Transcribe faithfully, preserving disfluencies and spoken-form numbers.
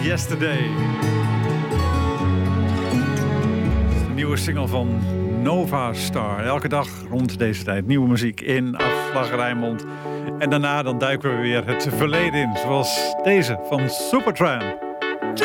Yesterday. De nieuwe single van Nova Star. Elke dag rond deze tijd nieuwe muziek in Afslag Rijnmond. En daarna dan duiken we weer het verleden in. Zoals deze van Supertramp.